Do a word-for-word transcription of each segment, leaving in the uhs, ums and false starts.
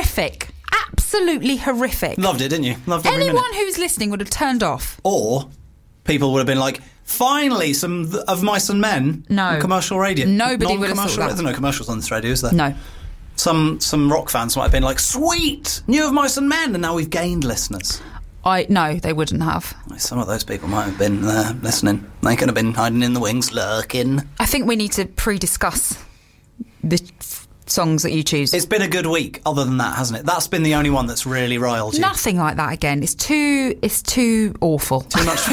horrific. Absolutely horrific. Loved it, didn't you? Loved every Anyone minute. who's listening would have turned off. Or people would have been like, finally, some th- of Mice and Men No. on commercial radio. Nobody would have Non-commercial thought that. radio. There's no commercials on this radio, is there? No. Some some rock fans might have been like, sweet, new of Mice and Men, and now we've gained listeners. I No, they wouldn't have. Some of those people might have been uh, listening. They could have been hiding in the wings, lurking. I think we need to pre-discuss the f- songs that you choose. It's been a good week, other than that, hasn't it? That's been the only one that's really riled you. Nothing like that again. It's too. It's too awful. Too much.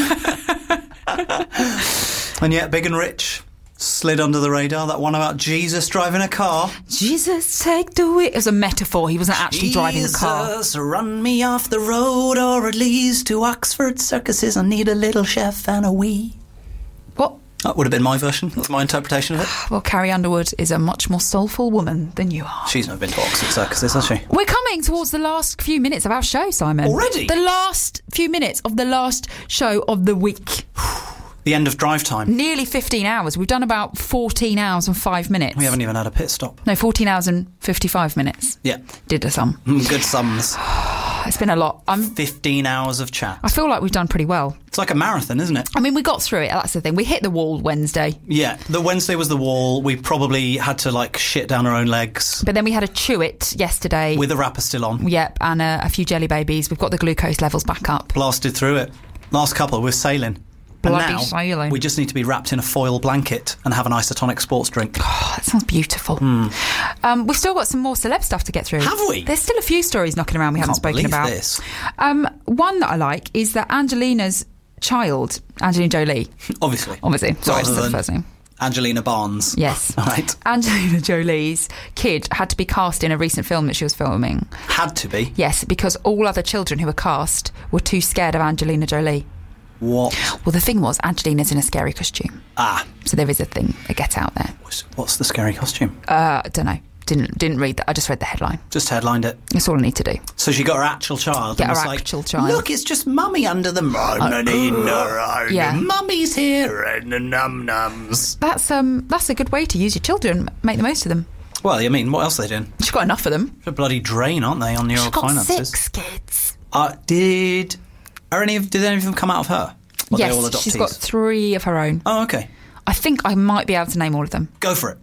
And yet, Big and Rich slid under the radar. That one about Jesus driving a car. Jesus, take the wheel. It was a metaphor. He wasn't actually driving a car. Jesus, run me off the road, or at least to Oxford circuses. I need a little chef and a wee. What? That would have been my version. That's my interpretation of it. Well, Carrie Underwood is a much more soulful woman than you are. She's never been to Oxford circuses, has she? We're coming towards the last few minutes of our show, Simon. Already? The last few minutes of the last show of the week. The end of drive time. Nearly fifteen hours. We've done about fourteen hours and five minutes. We haven't even had a pit stop. No, fourteen hours and fifty-five minutes. Yeah. Did a sum. Good sums. It's been a lot. I'm, fifteen hours of chat. I feel like we've done pretty well. It's like a marathon, isn't it? I mean, we got through it. That's the thing. We hit the wall Wednesday. Yeah. The Wednesday was the wall. We probably had to, like, shit down our own legs. But then we had a chew it yesterday. With the wrapper still on. Yep, and a, a few jelly babies. We've got the glucose levels back up. Blasted through it. Last couple, we're sailing. Bloody and now, sailing. we just need to be wrapped in a foil blanket and have an isotonic sports drink. Oh, that sounds beautiful. Mm. Um, we've still got some more celeb stuff to get through. Have we? There's still a few stories knocking around we I haven't can't spoken believe about. this. Um, one that I like is that Angelina's child, Angelina Jolie, Obviously. obviously, sorry, Rather that's the than first name. Angelina Barnes. Yes. Right. Angelina Jolie's kid had to be cast in a recent film that she was filming. Had to be. Yes, because all other children who were cast were too scared of Angelina Jolie. What? Well, the thing was, Angelina's in a scary costume. Ah. So there is a thing that gets out there. What's, what's the scary costume? Uh, I don't know. Didn't didn't read that. I just read the headline. Just headlined it. That's all I need to do. So she got her actual child. Get and her was actual like, child. Look, it's just mummy under the moon. Yeah. Mummy's here and the num nums. That's um that's a good way to use your children. Make the most of them. Well, I mean, what else are they doing? She's got enough of them. They're a bloody drain, aren't they, on your She's got finances? six kids. Uh, did are any of did any of them come out of her? Or yes, they all adoptees? she's got three of her own. Oh, okay. I think I might be able to name all of them. Go for it.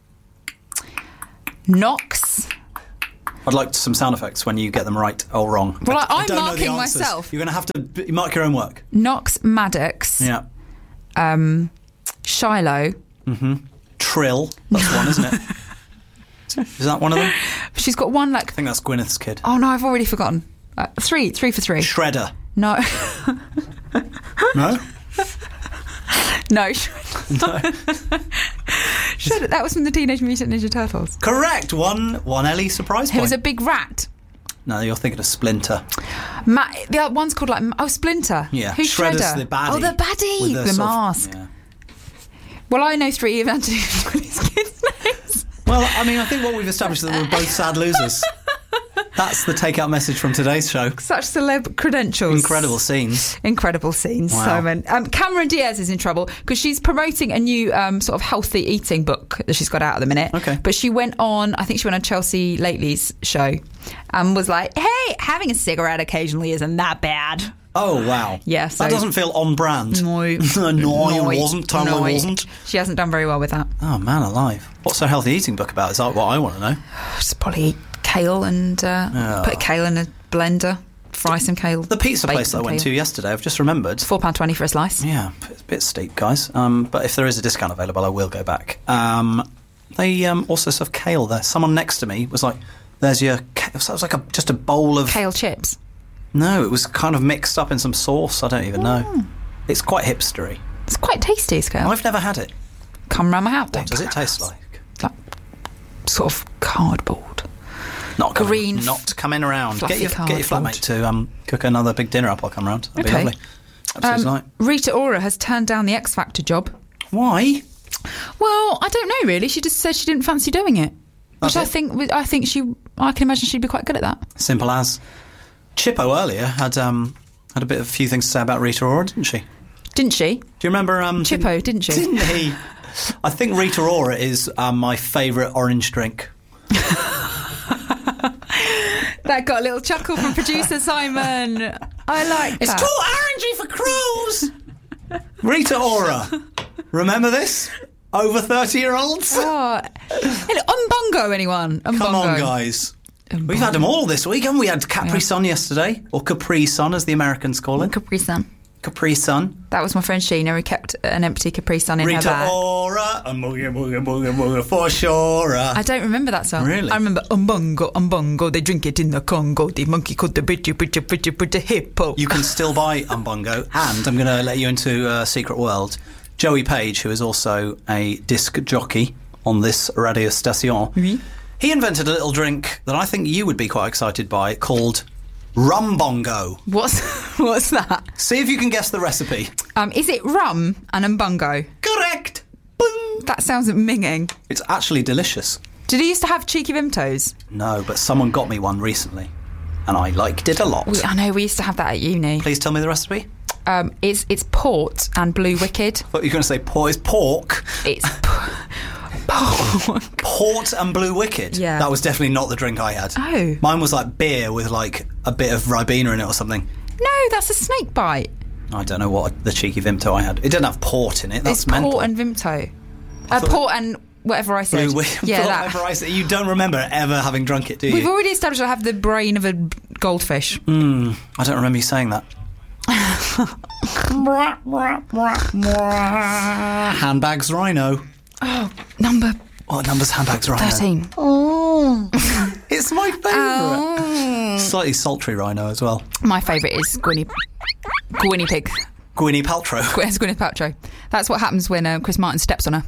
Knox. I'd like some sound effects when you get them right or wrong. Well, I, I I'm don't know the marking answers. myself. You're going to have to b- mark your own work. Knox Maddox. Yeah. Um, Shiloh. Mm-hmm. Trill. That's one, isn't it? Is that one of them? She's got one like. I think that's Gwyneth's kid. Oh no, I've already forgotten. Uh, three, three for three. Shredder. No. No? No. Shredder. That was from the Teenage Mutant Ninja Turtles. Correct. One one Ellie surprise It point. was a big rat. No, you're thinking of Splinter. Ma- the other one's called like oh Splinter. Yeah. Who's Shredder's Shredder? the baddie. Oh, the baddie. With The, sort of- mask. yeah. Well, I know three of Angelina Jolie's kids' names. Well, I mean, I think what we've established is that we're both sad losers. That's the take-out message from today's show. Such celeb credentials. Incredible scenes. Incredible scenes, Wow. Simon. Um, Cameron Diaz is in trouble because she's promoting a new um, sort of healthy eating book that she's got out at the minute. Okay. But she went on, I think she went on Chelsea Lately's show and was like, hey, having a cigarette occasionally isn't that bad. Oh, wow. Yeah, so- that doesn't feel on brand. No. no, No. it wasn't. Totally No. wasn't. She hasn't done very well with that. Oh, man alive. What's her healthy eating book about? Is that what I want to know? Just probably eat kale and uh, Oh. put kale in a blender, fry some kale. The pizza bake place that I some went kale. to yesterday, I've just remembered. It's four pounds twenty for a slice. Yeah, it's a bit steep, guys. Um, but if there is a discount available, I will go back. Um, they um, also serve kale there. Someone next to me was like, there's your... Ca-. It was like a, just a bowl of... Kale chips. No, it was kind of mixed up in some sauce. I don't even know. Mm. It's quite hipstery. It's quite tasty, it's kale. I've never had it. Come round my house. What does it taste like? Like sort of cardboard. Not coming, Green, Not coming around. fluffy Get your, get your cardboard. flatmate to um, cook another big dinner up. I'll come round. That'd Okay. be lovely. Absolutely Um, right. Rita Ora has turned down the X Factor job. Why? Well, I don't know really. She just said she didn't fancy doing it, which That's I it? think I think she I can imagine she'd be quite good at that. Simple as. Chippo earlier had um, had a bit of a few things to say about Rita Ora, didn't she? Didn't she? Do you remember? Um, Chippo, didn't she? Didn't he? I think Rita Ora is um, my favourite orange drink. That got a little chuckle from producer Simon. I like It's that. too orangey for crows. Rita Ora. Remember this? Over thirty-year-olds? Oh. Hey, look, Umbongo, anyone? Umbongo. Come on, guys. We've had them all this week, haven't we? We had Capri Yeah. Sun yesterday, or Capri Sun as the Americans call it. Capri Sun. Capri Sun. That was my friend Sheena who kept an empty Capri Sun in her Rita bag. Ora, a boogie, boogie, boogie, boogie, for sure. I don't remember that song. Really? I remember Umbongo, Umbongo, they drink it in the Congo. The monkey called the bitchy, bitchy, bitchy, bitchy hippo. You can still buy Umbongo, and I'm going to let you into a secret world. Joey Page, who is also a disc jockey on this radio station, Oui. he invented a little drink that I think you would be quite excited by called Rumbongo. What's what's that? See if you can guess the recipe. Um, is it rum and Umbongo? Correct. Boom. That sounds minging. It's actually delicious. Did he used to have cheeky Vimtos? No, but someone got me one recently, and I liked it a lot. We, I know we used to have that at uni. Please tell me the recipe. Um, it's it's port and blue wicked. I thought you were going to say pork. It's pork. It's p- pork. Port and Blue Wicked. Yeah. That was definitely not the drink I had. Oh. Mine was like beer with like a bit of Ribena in it or something. No, that's a snake bite. I don't know what the cheeky Vimto I had. It didn't have port in it. That's it's mental. port and Vimto. Uh, thought- port and whatever I said. Blue Wicked. Yeah, that. Whatever I said. You don't remember ever having drunk it, do you? We've already established I have the brain of a goldfish. Mm, I don't remember you saying that. Handbags Rhino. Oh, number What number's Handbags Rhino? thirteen. It's my favourite. Oh. Slightly sultry Rhino as well. My favourite is Gwynny, Gwynny Pig. Gwynny Paltrow. It's Gwyneth Paltrow. That's what happens when uh, Chris Martin steps on her.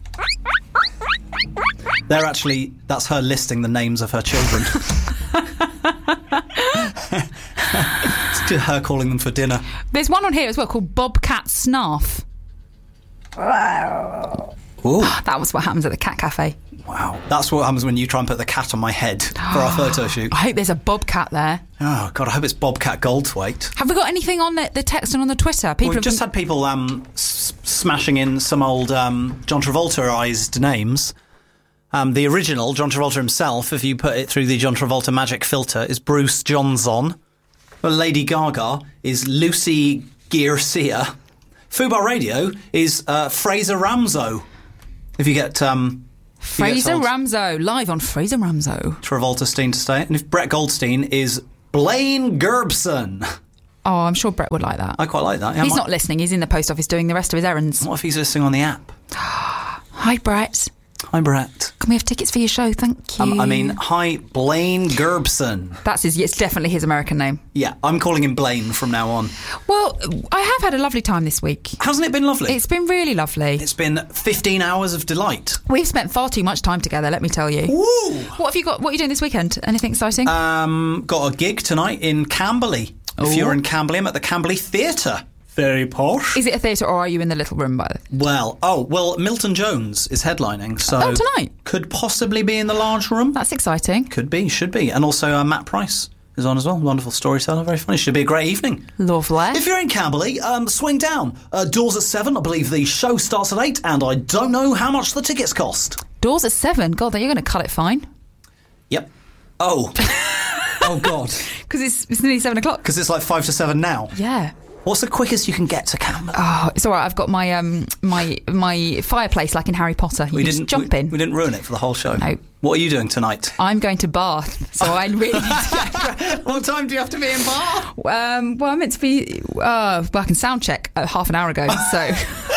They're actually, that's her listing the names of her children. It's just her calling them for dinner. There's one on here as well called Bobcat Snarf. Ooh, That was what happens at the cat cafe. wow. That's what happens when you try and put the cat on my head for our photo shoot. I hope there's a bobcat there. Oh, God, I hope it's Bobcat Goldthwait. Have we got anything on the, the text and on the Twitter? People We've have just been- had people um, s- smashing in some old um, John Travolta-ized names. Um, the original, John Travolta himself, if you put it through the John Travolta magic filter, is Bruce Johnson. But Lady Gaga is Lucy Garcia. Fubar Radio is uh, Fraser Ramzo. If you get... Um, if you get Fraser told Ramzo, live on Fraser Ramzo. Travolta Steen to stay. And if Brett Goldstein is Blaine Gerbson. Oh, I'm sure Brett would like that. I quite like that. Yeah, He's might- not listening. He's in the post office doing the rest of his errands. What if he's listening on the app? Hi, Brett. Hi, Brett. Can we have tickets for your show? Thank you. Um, I mean, hi, Blaine Gerbson. That's his. It's definitely his American name. Yeah, I'm calling him Blaine from now on. Well, I have had a lovely time this week. Hasn't it been lovely? It's been really lovely. It's been fifteen hours of delight. We've spent far too much time together, let me tell you. Woo! What have you got? What are you doing this weekend? Anything exciting? Um, got a gig tonight in Camberley. Oh. If you're in Camberley, I'm at the Camberley Theatre. Very posh. Is it a theatre or are you in the little room by the... Well, oh, well, Milton Jones is headlining, so... Oh, tonight? Could possibly be in the large room. That's exciting. Could be, should be. And also uh, Matt Price is on as well. Wonderful storyteller, very funny. Should be a great evening. Lovely. If you're in Camberley, um, swing down. Uh, doors at seven. I believe the show starts at eight, and I don't know how much the tickets cost. Doors at seven. God, you're going to cut it fine. Yep. Oh. Oh, God. Because it's, it's nearly seven o'clock. Because it's like five to seven now. Yeah. What's the quickest you can get to Camberley? Oh, it's all right. I've got my um my my fireplace like in Harry Potter. You we can didn't just jump we, in. We didn't ruin it for the whole show. No. What are you doing tonight? I'm going to Bath, so I really need to get... What time do you have to be in Bath? Um, well, I'm meant to be... Uh, well, I can sound check uh, half an hour ago, so...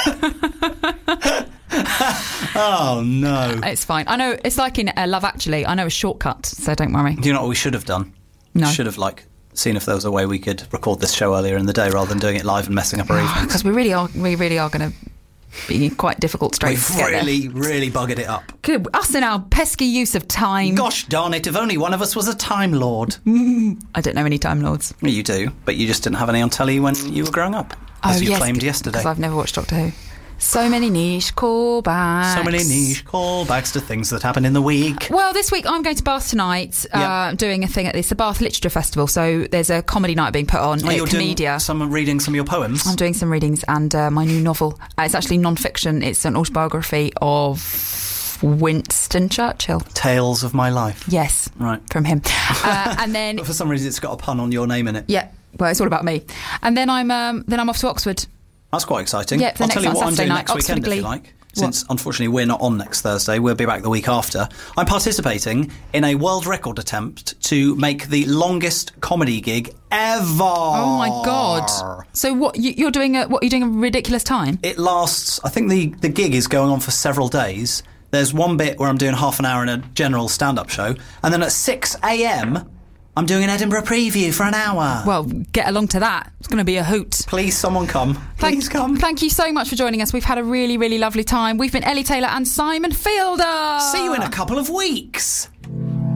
Oh, no. It's fine. I know, it's like in uh, Love Actually. I know a shortcut, so don't worry. Do you know what we should have done? No. Should have, like, seen if there was a way we could record this show earlier in the day rather than doing it live and messing up our evenings. Because we really are, we really are going to be quite difficult straits We've to get there. really, really buggered it up. Good. Us and our pesky use of time. Gosh darn it, if only one of us was a Time Lord. I don't know any Time Lords. Well, you do, but you just didn't have any on telly when you were growing up, as oh, you yes, claimed yesterday. Because I've never watched Doctor Who. So many niche callbacks. So many niche callbacks to things that happen in the week. Well, this week I'm going to Bath tonight, Yeah. uh, doing a thing at this, the Bath Literature Festival. So there's a comedy night being put on Oh, at you're doing Comedia. some reading some of your poems. I'm doing some readings and uh, my new novel. Uh, it's actually non-fiction. It's an autobiography of Winston Churchill. Tales of My Life. Yes. Right. From him. Uh, and then... But for some reason it's got a pun on your name in it. Yeah. Well, it's all about me. And then I'm um, then I'm off to Oxford. That's quite exciting. Yeah, for the I'll next tell you one, what I'm Saturday doing night. next Oxford weekend, if Glee. you like. Since, unfortunately, we're not on next Thursday. We'll be back the week after. I'm participating in a world record attempt to make the longest comedy gig ever. Oh, my God. So what, you, you're doing a, what, you're doing a ridiculous time? It lasts, I think the, the gig is going on for several days. There's one bit where I'm doing half an hour in a general stand-up show. And then at six a.m, I'm doing an Edinburgh preview for an hour. Well, get along to that. It's going to be a hoot. Please, someone come. Please thank, come. Thank you so much for joining us. We've had a really, really lovely time. We've been Ellie Taylor and Simon Fielder. See you in a couple of weeks.